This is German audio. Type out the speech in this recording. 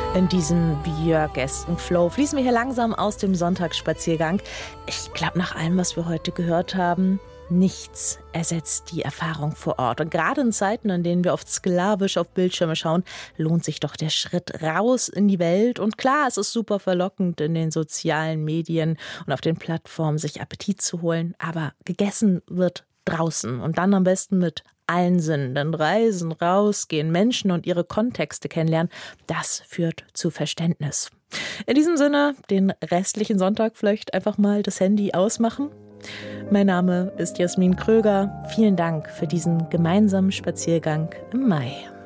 In diesem björkesken Flow fließen wir hier langsam aus dem Sonntagsspaziergang. Ich glaube, nach allem, was wir heute gehört haben, nichts ersetzt die Erfahrung vor Ort. Und gerade in Zeiten, in denen wir oft sklavisch auf Bildschirme schauen, lohnt sich doch der Schritt raus in die Welt. Und klar, es ist super verlockend, in den sozialen Medien und auf den Plattformen sich Appetit zu holen. Aber gegessen wird draußen und dann am besten mit allen Sinnen. Denn Reisen, rausgehen, Menschen und ihre Kontexte kennenlernen, das führt zu Verständnis. In diesem Sinne, den restlichen Sonntag vielleicht einfach mal das Handy ausmachen. Mein Name ist Jasmin Kröger. Vielen Dank für diesen gemeinsamen Spaziergang im Mai.